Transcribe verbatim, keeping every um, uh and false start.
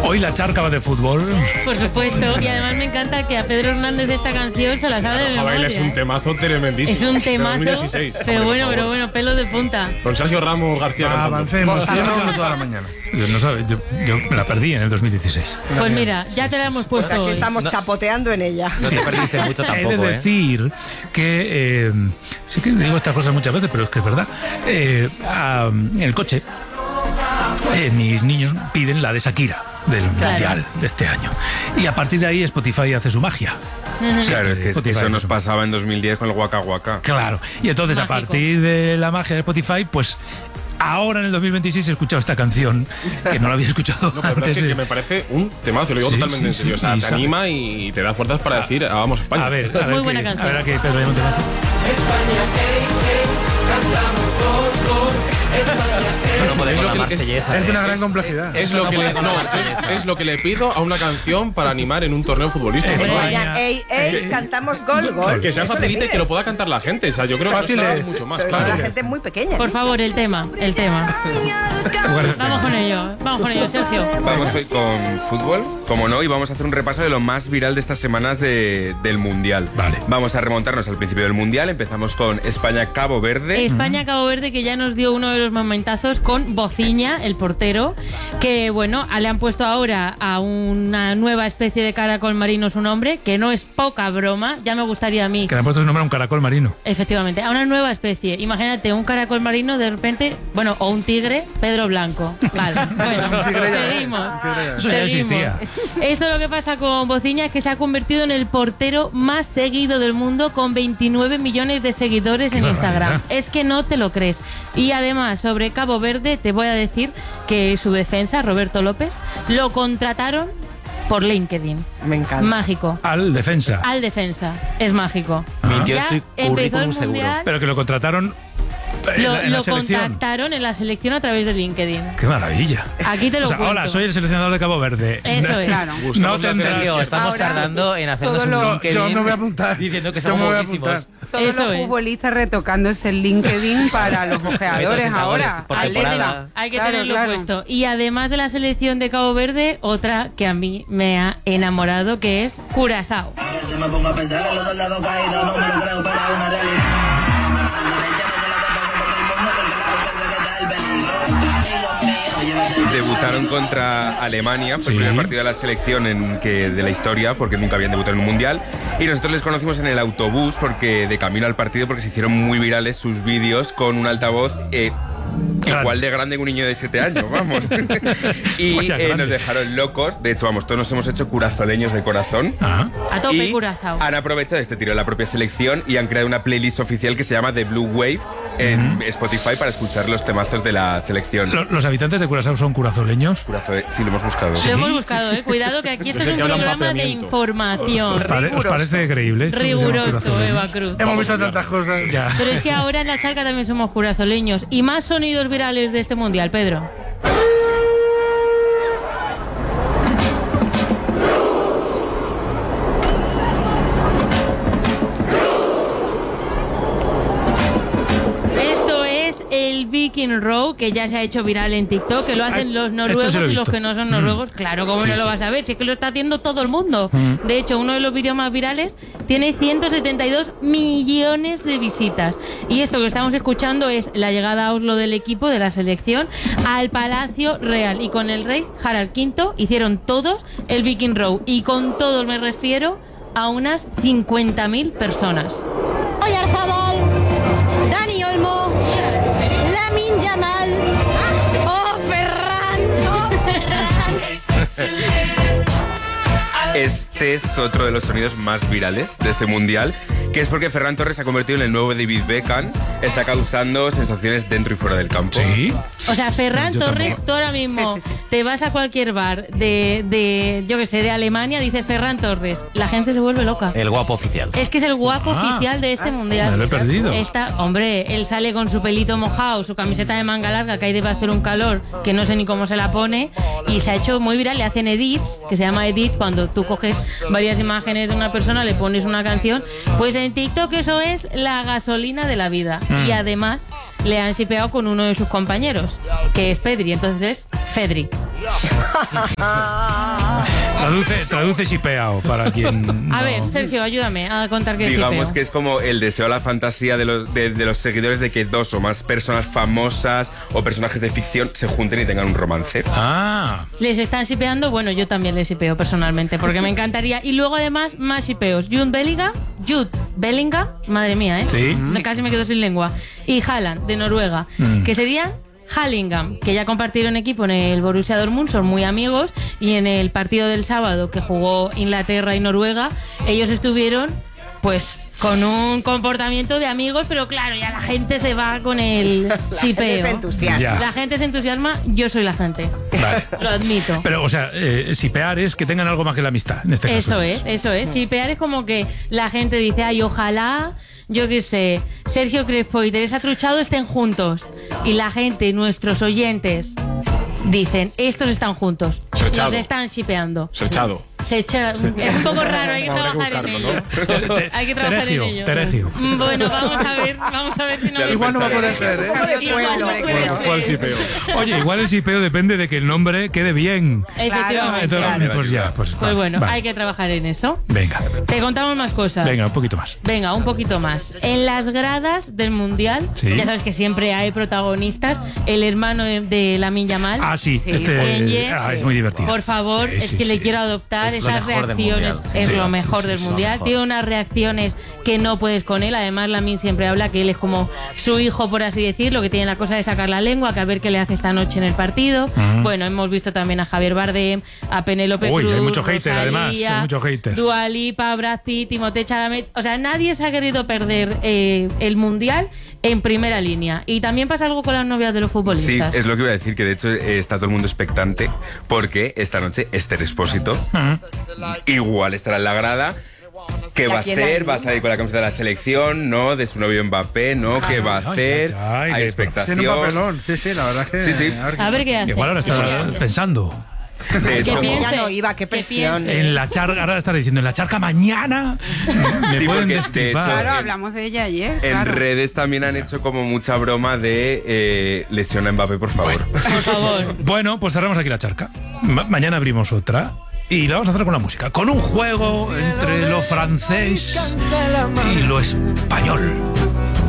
Hoy la charca va de fútbol. Por supuesto, y además me encanta que a Pedro Hernández esta canción se la sabe de memoria. Es un temazo tremendísimo. Es un temazo, dos mil dieciséis, pero hombre, bueno, pero bueno, pelo de punta. Con Sergio Ramos García. Ah, avancemos. Yo me quedo toda la mañana. Yo, no sabe, yo, yo me la perdí en el dos mil dieciséis. Pues mira, ya te la hemos puesto O sea, que hoy. estamos No. chapoteando en ella. No te perdiste mucho tampoco, He de ¿eh? decir que, eh, sí que digo estas cosas muchas veces, pero es que es verdad. Eh, ah, en el coche, eh, mis niños piden la de Shakira, del Claro. Mundial de este año. Y a partir de ahí Spotify hace su magia. Claro, es que Spotify eso hace nos su magia. pasaba en dos mil diez con el Waka Waka. Claro. Y entonces, Mágico. a partir de la magia de Spotify, pues ahora en el dos mil veintiséis he escuchado esta canción, que no la había escuchado No, pero antes. es que, de- que me parece un temazo, lo digo Sí, totalmente sí, en serio. sí, O sea, y te sabe- anima y te da fuerzas para decir, ah, vamos a España. A ver, a ver, Muy qué- buena a canción. ver a qué Pedro Ayamón te hace. No puede Es con lo la que- marsellesa. Es de ¿eh? una gran complejidad. Es lo, que le, no, es, es lo que le pido a una canción para animar en un torneo futbolístico. Eh, ¿no? España. España, ey, ey, cantamos gol, gol. Que sea Eso le facilita y pides. que lo pueda cantar la gente. O sea, yo creo Fácil que es. está mucho más Sobre todo claro. la gente muy pequeña. Por favor, el tema, el tema. Vamos con ello, vamos con ello, Sergio. Vamos hoy con fútbol, como no, y vamos a hacer un repaso de lo más viral de estas semanas de- del Mundial. Vale. Vamos a remontarnos al principio del Mundial. Empezamos con España-Cabo Verde. España-Cabo Verde, que ya nos dio uno de los momentazos con Bociña, el portero, que bueno, le han puesto ahora a una nueva especie de caracol marino su nombre, que no es poca broma, ya me gustaría a mí. Que le han puesto su nombre a un caracol marino. Efectivamente, a una nueva especie. Imagínate, un caracol marino de repente, bueno, o un tigre, Pedro Blanco. Vale, bueno, seguimos. Eso ya seguimos. existía. Esto lo que pasa con Bociña es que se ha convertido en el portero más seguido del mundo con veintinueve millones de seguidores Qué en Instagram. barbaridad. Es que no te lo crees. Y además, sobre Cabo Verde, te voy a decir que su defensa, Roberto López, lo contrataron por LinkedIn. Me encanta. Mágico. Al defensa. Al defensa. Es mágico. Mintió en Ya su empezó el currículum seguro. Mundial. Pero que lo contrataron en Lo, la, en la lo selección. contactaron en la selección a través de LinkedIn. ¡Qué maravilla! Aquí te lo O sea, cuento. hola, soy el seleccionador de Cabo Verde. Eso es. Claro. No Buscamos la tendrás... Sergio, estamos Ahora, tardando en hacernos todo un lo- LinkedIn. Yo me voy a apuntar. Diciendo que Yo somos me voy a buenísimos. apuntar. Todos Eso los es. futbolistas retocándose el LinkedIn para los ojeadores Patrocinadores ahora. por Atlético, temporada. hay que Claro, tenerlo claro. puesto. Y además de la selección de Cabo Verde, otra que a mí me ha enamorado, que es Curazao. Si me pongo a pensar en los soldados caídos, no me lo creo, pero es una realidad. Me mano derecha, no se la toco con todo el mundo, porque la confianza que está el peligro. Amigos míos, llévate. Debutaron contra Alemania, fue Sí. el primer partido de la selección en que, de la historia, porque nunca habían debutado en un mundial. Y nosotros les conocimos en el autobús, porque de camino al partido, porque se hicieron muy virales sus vídeos con un altavoz eh, Claro. igual de grande que un niño de siete años, vamos. y Vaya, eh, grande. nos dejaron locos. De hecho, vamos, todos nos hemos hecho curazoleños de corazón. Ah. A tope Y Curazao. han aprovechado este tiro de la propia selección y han creado una playlist oficial que se llama The Blue Wave en Spotify para escuchar los temazos de la selección. Lo- ¿Los habitantes de Curazao son curazoleños? Curazo- sí, lo hemos buscado. Lo hemos buscado, eh. Cuidado que aquí esto Yo sé es un que hablan programa de papeamiento. información. ¿Os, pare- os parece creíble? esto que se llama Riguroso, curazoleños? Eva Cruz. Hemos visto tantas cosas. Ya. Pero es que ahora en la charca también somos curazoleños. Y más sonidos virales de este mundial, Pedro. Esto es el Viking Row, que ya se ha hecho viral en TikTok, que lo hacen Ah, los esto noruegos sí lo he y los visto. que no son Mm. noruegos. Claro, ¿cómo Sí, no lo sí. vas a ver? Si es que lo está haciendo todo el mundo. Mm. De hecho, uno de los vídeos más virales tiene ciento setenta y dos millones de visitas. Y esto que estamos escuchando es la llegada a Oslo del equipo de la selección al Palacio Real. Y con el rey Harald quinto hicieron todos el Viking Row. Y con todos me refiero a unas cincuenta mil personas. Oyarzabal, Dani Olmo, Lamin Yamal, oh Ferran, oh Ferran. Este es otro de los sonidos más virales de este mundial, que es porque Ferran Torres se ha convertido en el nuevo David Beckham, está causando sensaciones dentro y fuera del campo. Sí. O sea, Ferran Yo Torres, tampoco. tú ahora mismo Sí, sí, sí. te vas a cualquier bar de, de yo que sé, de Alemania, dices Ferran Torres, la gente se vuelve loca. El guapo oficial. Es que es el guapo Ah. oficial de este Ah, sí. mundial. Me lo he perdido. Está, hombre, él sale con su pelito mojado, su camiseta de manga larga, que ahí debe hacer un calor que no sé ni cómo se la pone, y se ha hecho muy viral. Le hacen edit, que se llama edit, cuando tú coges varias imágenes de una persona, le pones una canción. Pues en TikTok eso es la gasolina de la vida. Mm. Y además le han shipeado con uno de sus compañeros, que es Pedri, entonces Fedri. Traduce, traduce shipeao para quien... A no. ver, Sergio, ayúdame a contar qué es Digamos shipeo. que es como el deseo, la fantasía de los, de, de los seguidores de que dos o más personas famosas o personajes de ficción se junten y tengan un romance. Ah. ¿Les están shipeando? Bueno, yo también les shipeo personalmente, porque me encantaría. Y luego además, más shipeos. Jude Bellingham, Jude Bellingham, madre mía, ¿eh? Sí. Casi me quedo sin lengua. Y Haaland, de Noruega, Mm. que serían Hallingham, que ya compartieron equipo en el Borussia Dortmund, son muy amigos, y en el partido del sábado que jugó Inglaterra y Noruega, ellos estuvieron, pues, con un comportamiento de amigos, pero claro, ya la gente se va con el shipeo. se entusiasma. Ya. La gente se entusiasma, yo soy la gente. Vale. Lo admito. Pero, o sea, eh, shipear es que tengan algo más que la amistad, en este caso. Eso es, eso es. Shipear es como que la gente dice, ay, ojalá, yo qué sé, Sergio Crespo y Teresa Truchado estén juntos. Y la gente, nuestros oyentes, dicen, estos están juntos. Serchado. Los están shipeando. Serchado. Se echa- Es un poco raro, hay que Habrá que trabajar en buscarlo, ello. ¿no? Te- Hay que trabajar Teregio, en ello. Teregio. Mm, Bueno, vamos a ver, vamos a ver si no Ya me- lo Igual no va a poder pensaré. ser, ¿eh? Poco de Igual pueblo. no puede Bueno, ser. ¿cuál shipeo? Oye, igual el shipeo depende de que el nombre quede bien. Efectivamente. Entonces, claro. pues ya, pues, Pues vale, bueno, vale. hay que trabajar en eso. Venga, Te contamos más cosas. venga, un poquito más. Venga, un poquito más. En las gradas del Mundial, Sí. ya sabes que siempre hay protagonistas. El hermano de, de Lamine Yamal. Ah, sí, Sí, este Kenye. ah, es muy divertido. Por favor, Sí, es sí, que le sí. quiero adoptar Es lo esas mejor del reacciones. Mundial. Es Sí, lo sí, mejor sí, del sí, lo Mundial. mejor. Tiene unas reacciones que no puedes con él. Además, Lamine siempre habla que él es como su hijo, por así decirlo, que tiene la cosa de sacar la lengua, que a ver qué le hace esta noche en el partido. Ujú. Bueno, hemos visto también a Javier Bardem, a Penélope Uy, Cruz, hay mucho hater, además, Rosalía, hay mucho hater. Dua Lipa, Brad Pitt, Timothée Chalamet. O sea, nadie se ha querido perder eh, el Mundial en primera línea. Y también pasa algo con las novias de los Sí, futbolistas. es lo que iba a decir, que de hecho eh, está todo el mundo expectante porque esta noche Esther Expósito Ujú. igual estará en la grada. ¿Qué ¿La va a quién hacer? hay? ¿Va a salir con la camiseta de la selección? ¿No? ¿De su novio Mbappé? ¿No? ¿Qué va a Ay, hacer? ay, ay, Hay qué- expectación. Tiene un papelón, sí, sí, la verdad es que... Sí, sí. A ver qué hace. Igual ahora está pensando. De Que hecho, piense, Ya no iba, qué que presión. piense. En la charca, ahora estará diciendo, en la charca mañana me Sí, pueden porque de destripar. hecho, Claro, en- hablamos de ella ayer. en claro. redes también han hecho como mucha broma de eh, lesiona a Mbappé, por favor. Por favor. Bueno, pues cerramos aquí la charca. Ma- mañana abrimos otra. Y la vamos a hacer con la música. Con un juego entre lo francés y lo español.